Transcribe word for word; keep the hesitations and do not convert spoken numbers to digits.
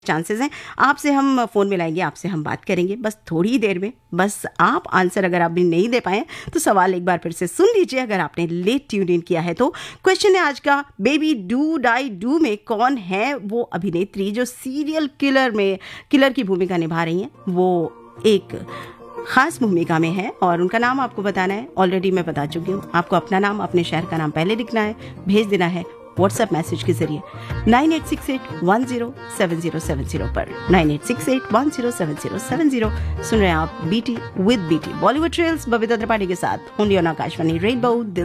Chances हैं। आपसे हम फ़ोन मिलाएंगे, आपसे हम बात करेंगे बस थोड़ी ही देर में। बस आप आंसर अगर आप भी नहीं दे पाएँ तो सवाल एक बार फिर से सुन लीजिए अगर आपने लेट ट्यून इन किया है तो। क्वेश्चन है आज का, बेबी डू डाई डू में कौन है वो अभिनेत्री जो सीरियल किलर में किलर की भूमिका निभा रही हैं? वो एक खास भूमिका में है और उनका नाम आपको बताना है। ऑलरेडी मैं बता चुकी हूँ। आपको अपना नाम, अपने शहर का नाम पहले लिखना है, भेज देना है व्हाट्सएप मैसेज के जरिए nine eight six eight one zero seven zero seven zero पर। Nine eight six eight one zero seven zero seven zero. सुन रहे हैं आप BT with BT Bollywood trails Babita Tripathi के साथ, ओनली ऑन आकाशवाणी रेनबो।